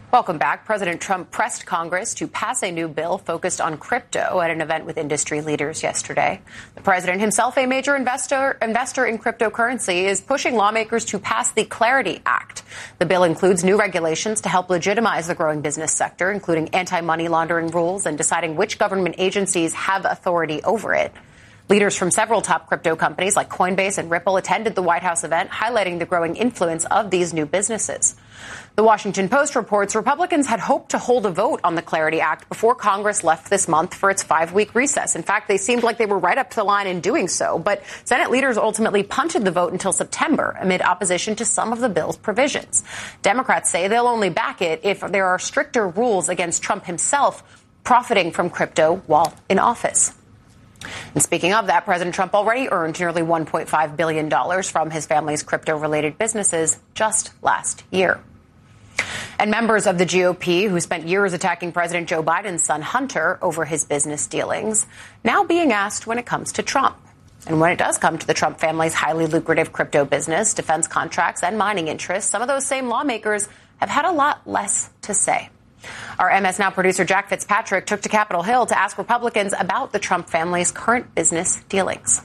Welcome back. President Trump pressed Congress to pass a new bill focused on crypto at an event with industry leaders yesterday. The president, himself a major investor in cryptocurrency, is pushing lawmakers to pass the Clarity Act. The bill includes new regulations to help legitimize the growing business sector, including anti-money laundering rules and deciding which government agencies have authority over it. Leaders from several top crypto companies like Coinbase and Ripple attended the White House event, highlighting the growing influence of these new businesses. The Washington Post reports Republicans had hoped to hold a vote on the Clarity Act before Congress left this month for its 5-week recess. In fact, they seemed like they were right up to the line in doing so. But Senate leaders ultimately punted the vote until September amid opposition to some of the bill's provisions. Democrats say they'll only back it if there are stricter rules against Trump himself profiting from crypto while in office. And speaking of that, President Trump already earned nearly $1.5 billion from his family's crypto-related businesses just last year. And members of the GOP who spent years attacking President Joe Biden's son Hunter over his business dealings now being asked when it comes to Trump. And when it does come to the Trump family's highly lucrative crypto business, defense contracts and mining interests, some of those same lawmakers have had a lot less to say. Our MS Now producer Jack Fitzpatrick took to Capitol Hill to ask Republicans about the Trump family's current business dealings.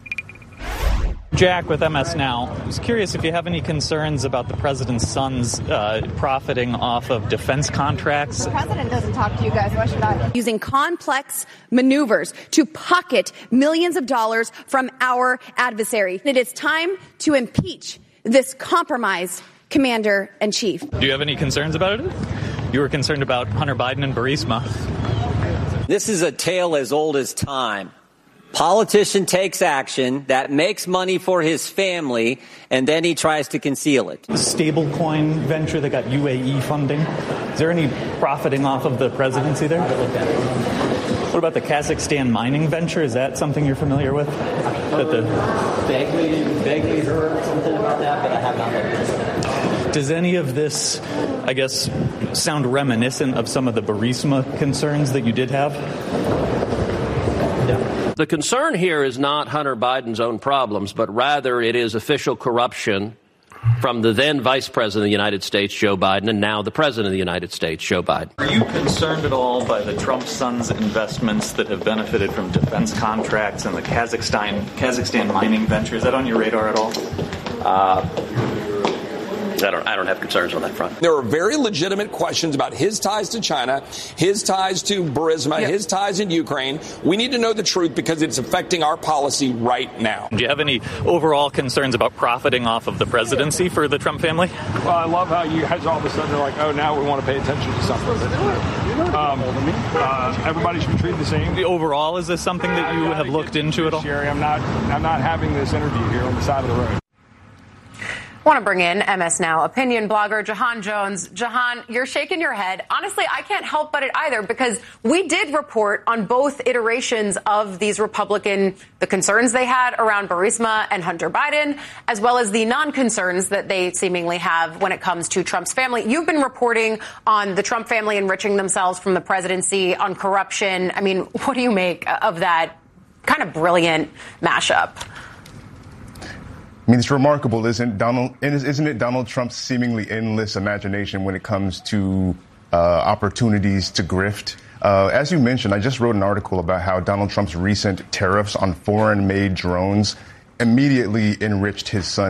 Jack with MS Now. I was curious if you have any concerns about the president's son's profiting off of defense contracts. The president doesn't talk to you guys. Why should I? Using complex maneuvers to pocket millions of dollars from our adversary. It is time to impeach this compromised commander-in-chief. Do you have any concerns about it? You were concerned about Hunter Biden and Burisma. This is a tale as old as time. Politician takes action that makes money for his family, and then he tries to conceal it. The stablecoin venture that got UAE funding, is there any profiting off of the presidency there? What about the Kazakhstan mining venture? Is that something you're familiar with? Vaguely heard something about that, but I have not looked into it. Does any of this, I guess, sound reminiscent of some of the Burisma concerns that you did have? Yeah. The concern here is not Hunter Biden's own problems, but rather it is official corruption from the then Vice President of the United States, Joe Biden, and now the President of the United States, Joe Biden. Are you concerned at all by the Trump son's investments that have benefited from defense contracts and the Kazakhstan mining venture? Is that on your radar at all? I don't have concerns on that front. There are very legitimate questions about his ties to China, his ties to Burisma, his ties in Ukraine. We need to know the truth because it's affecting our policy right now. Do you have any overall concerns about profiting off of the presidency for the Trump family? Well, I love how you guys all of a sudden are like, oh, now we want to pay attention to something. Everybody should be treated the same. Overall, is this something that you have looked into at all? I'm not having this interview here on the side of the road. I want to bring in MS Now opinion blogger Jahan Jones. Jahan, you're shaking your head. Honestly, I can't help but it either, because we did report on both iterations of these the concerns they had around Burisma and Hunter Biden, as well as the non-concerns that they seemingly have when it comes to Trump's family. You've been reporting on the Trump family enriching themselves from the presidency, on corruption. I mean, what do you make of that kind of brilliant mashup? I mean, it's remarkable, isn't it, Donald Trump's seemingly endless imagination when it comes to opportunities to grift? As you mentioned, I just wrote an article about how Donald Trump's recent tariffs on foreign-made drones immediately enriched his son.